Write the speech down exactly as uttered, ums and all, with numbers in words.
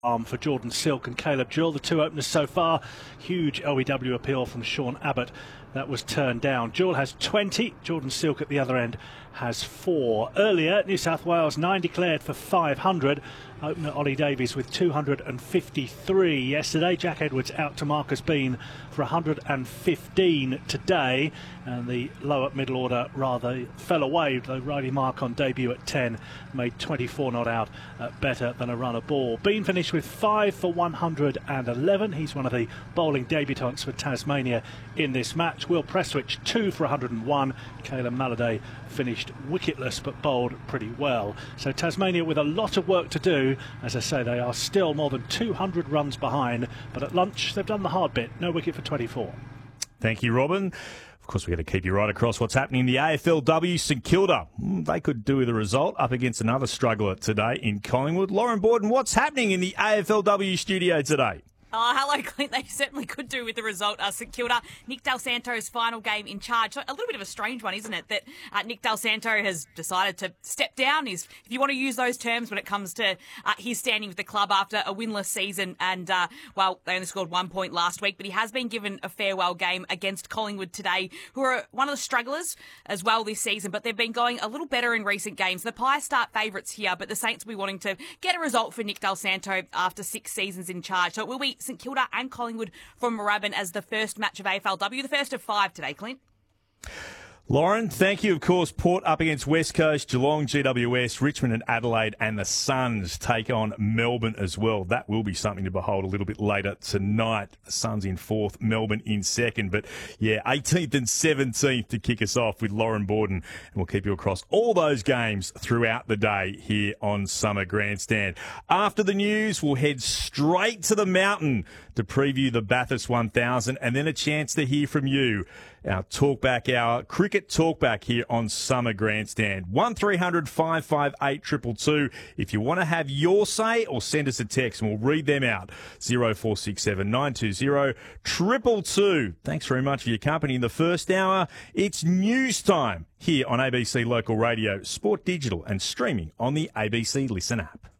arm for Jordan Silk and Caleb Jewell, the two openers so far. Huge L B W appeal from Sean Abbott. That was turned down. Jewell has twenty. Jordan Silk at the other end has four. Earlier, New South Wales nine declared for five hundred. Opener Ollie Davies with two hundred fifty-three yesterday. Jack Edwards out to Marcus Bean for one hundred fifteen today. And the lower middle order rather fell away, though Riley Mark on debut at ten made twenty-four not out, uh, better than a runner ball. Bean finished with five for one hundred eleven. He's one of the bowling debutants for Tasmania in this match. Will Prestwich two for one hundred one. Caleb Malladay finished wicketless but bowled pretty well. So Tasmania with a lot of work to do. As I say, they are still more than two hundred runs behind, but at lunch they've done the hard bit. No wicket for twenty-four. Thank you, Robin. Of course, we're going to keep you right across what's happening in the A F L W. St Kilda, they could do with a result up against another struggler today in Collingwood. Lauren Borden, what's happening in the A F L W studio today? Oh, hello, Clint. They certainly could do with the result, uh, St Kilda. Nick Del Santo's final game in charge. So a little bit of a strange one, isn't it, that uh, Nick Del Santo has decided to step down. He's, if you want to use those terms when it comes to uh, his standing with the club after a winless season. And, uh, well, they only scored one point last week, but he has been given a farewell game against Collingwood today, who are one of the strugglers as well this season, but they've been going a little better in recent games. The Pies start favourites here, but the Saints will be wanting to get a result for Nick Del Santo after six seasons in charge. So it will be St Kilda and Collingwood from Moorabbin as the first match of A F L W, the first of five today, Clint. Lauren, thank you. Of course, Port up against West Coast, Geelong, G W S, Richmond and Adelaide, and the Suns take on Melbourne as well. That will be something to behold a little bit later tonight. The Suns in fourth, Melbourne in second. But, yeah, eighteenth and seventeenth to kick us off with Lauren Borden. And we'll keep you across all those games throughout the day here on Summer Grandstand. After the news, we'll head straight to the mountain to preview the Bathurst one thousand and then a chance to hear from you. Our talkback, our cricket talkback here on Summer Grandstand. one three hundred five five eight two two two if you want to have your say, or send us a text and we'll read them out. zero four six seven nine two zero two two two. Thanks very much for your company in the first hour. It's news time here on A B C Local Radio, Sport Digital and streaming on the A B C Listen app.